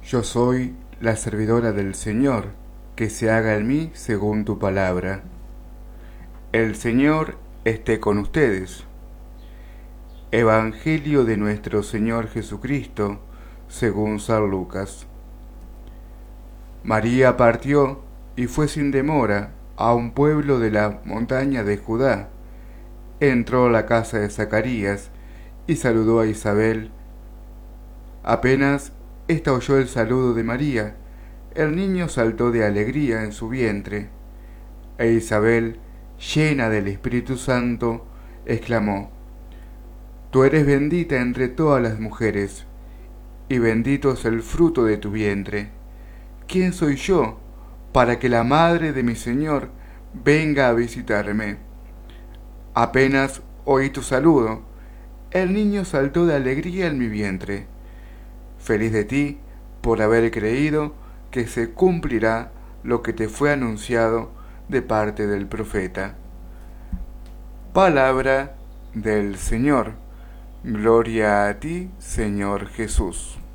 Yo soy la servidora del Señor, que se haga en mí según tu palabra. El Señor esté con ustedes. Evangelio de nuestro Señor Jesucristo, según San Lucas. María partió y fue sin demora a un pueblo de la montaña de Judá. Entró a la casa de Zacarías y saludó a Isabel. Apenas ésta oyó el saludo de María, el niño saltó de alegría en su vientre, e Isabel, llena del Espíritu Santo, exclamó: Tú eres bendita entre todas las mujeres, y bendito es el fruto de tu vientre. ¿Quién soy yo para que la madre de mi Señor venga a visitarme? Apenas oí tu saludo, el niño saltó de alegría en mi vientre. Feliz de ti por haber creído que se cumplirá lo que te fue anunciado de parte del profeta. Palabra del Señor. Gloria a ti, Señor Jesús.